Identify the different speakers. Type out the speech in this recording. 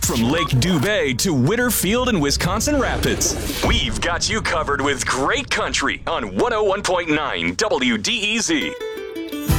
Speaker 1: From Lake Dubay to Whitterfield and Wisconsin Rapids, we've got you covered with great country on 101.9 WDEZ.